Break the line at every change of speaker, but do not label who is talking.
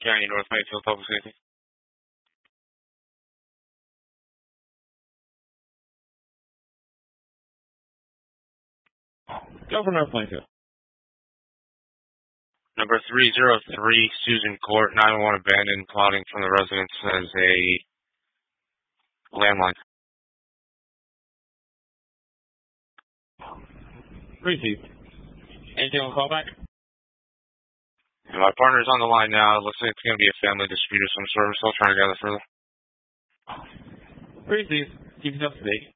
County, North Mayfield Public Safety.
Go for North Mayfield.
Number 303, Susan Court, 911 abandoned, plotting from the residence as a landline.
Received. Anything on callback?
And my partner's on the line now. It looks like it's going to be a family dispute of some sort. We're still trying to gather further.
Received. Keep it up to date.